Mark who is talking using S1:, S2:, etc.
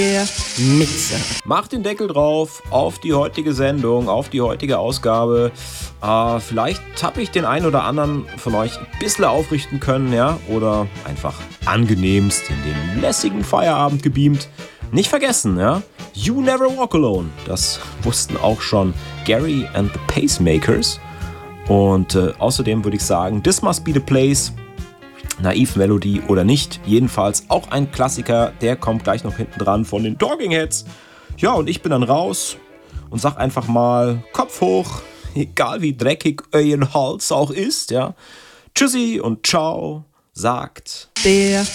S1: Der Mixer.
S2: Mach den Deckel drauf auf die heutige Sendung, auf die heutige Ausgabe. Vielleicht habe ich den einen oder anderen von euch ein bisschen aufrichten können, ja, oder einfach angenehmst in den lässigen Feierabend gebeamt. Nicht vergessen, ja, You Never Walk Alone. Das wussten auch schon Gary and the Pacemakers. Und außerdem würde ich sagen, This Must Be the Place. Naive Melody oder nicht, jedenfalls auch ein Klassiker, der kommt gleich noch hinten dran von den Talking Heads. Ja, und ich bin dann raus und sag einfach mal Kopf hoch, egal wie dreckig euer Hals auch ist, ja. Tschüssi und ciao, sagt
S1: Der